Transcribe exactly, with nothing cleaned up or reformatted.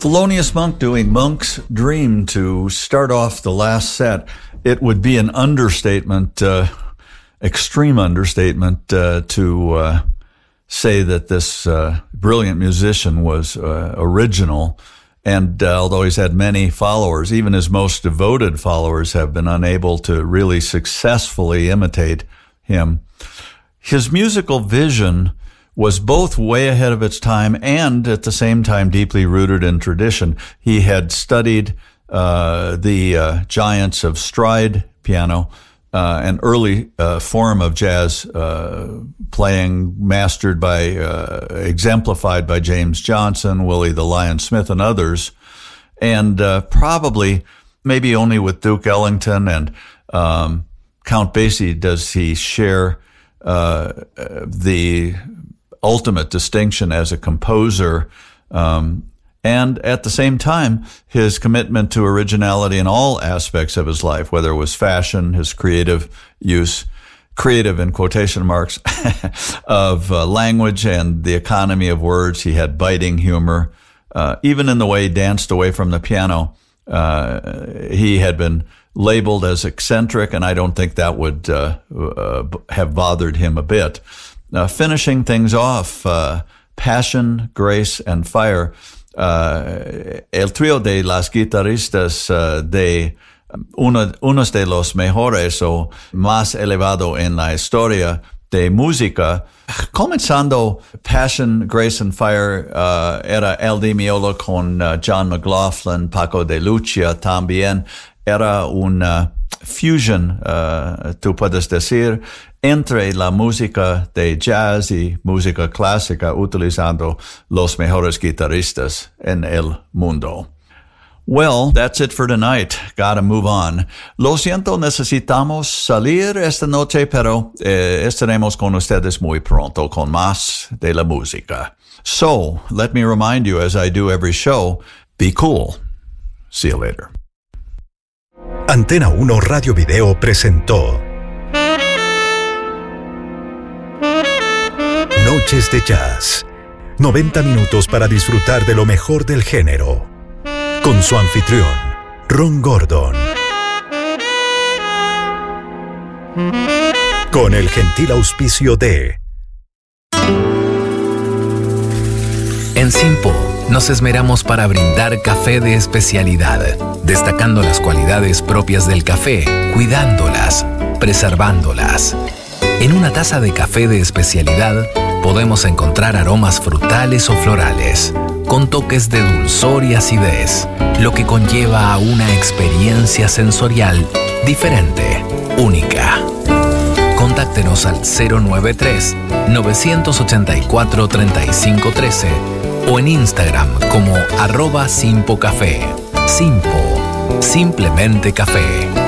Thelonious Monk doing Monk's Dream to start off the last set. It would be an understatement, uh, extreme understatement, uh, to uh, say that this uh, brilliant musician was uh, original. And uh, although he's had many followers, even his most devoted followers have been unable to really successfully imitate him. His musical vision was both way ahead of its time and at the same time deeply rooted in tradition. He had studied uh, the uh, giants of stride piano, uh, an early uh, form of jazz uh, playing mastered by, uh, exemplified by James Johnson, Willie the Lion Smith, and others. And uh, probably, maybe only with Duke Ellington and um, Count Basie does he share uh, the ultimate distinction as a composer, um, and at the same time, his commitment to originality in all aspects of his life, whether it was fashion, his creative use, creative in quotation marks, of uh, language and the economy of words. He had biting humor. Uh, even in the way he danced away from the piano, uh, he had been labeled as eccentric, and I don't think that would uh, uh, have bothered him a bit. Uh, finishing things off, uh, Passion, Grace, and Fire. Uh, el trío de las guitarristas uh, de uno, unos de los mejores o más elevado en la historia de música. Comenzando Passion, Grace, and Fire, uh, era El Di Meola con uh, John McLaughlin, Paco de Lucia también. Era una fusion, uh, tú puedes decir, entre la música de jazz y música clásica, utilizando los mejores guitarristas en el mundo. Well, that's it for tonight. Gotta move on. Lo siento, necesitamos salir esta noche, pero eh, estaremos con ustedes muy pronto con más de la música. So, let me remind you, as I do every show, be cool. See you later. Antena uno Radio Video presentó Noches de Jazz. noventa minutos para disfrutar de lo mejor del género. Con su anfitrión, Ron Gordon. Con el gentil auspicio de... En Simpo nos esmeramos para brindar café de especialidad, destacando las cualidades propias del café, cuidándolas, preservándolas. En una taza de café de especialidad podemos encontrar aromas frutales o florales, con toques de dulzor y acidez, lo que conlleva a una experiencia sensorial diferente, única. Contáctenos al cero nueve tres, nueve ocho cuatro, tres cinco uno tres o en Instagram como arroba Simpo Café. Simpo, simplemente café.